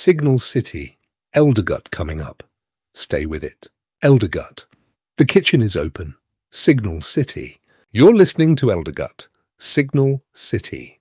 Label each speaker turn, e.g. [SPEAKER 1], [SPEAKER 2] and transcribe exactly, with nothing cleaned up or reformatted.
[SPEAKER 1] Signal City. Eldergut coming up. Stay with it. Eldergut. The kitchen is open. Signal City. You're listening to Eldergut. Signal City.